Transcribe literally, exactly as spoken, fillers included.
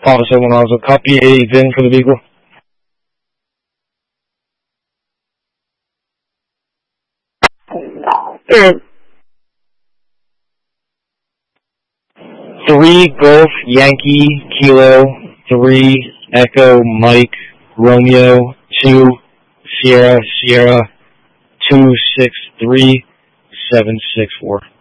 Papa seven one Oslo. Copy a V I N for the vehicle. Mm. Three Golf Yankee Kilo three Echo Mike Romeo two Sierra Sierra two six three seven six four.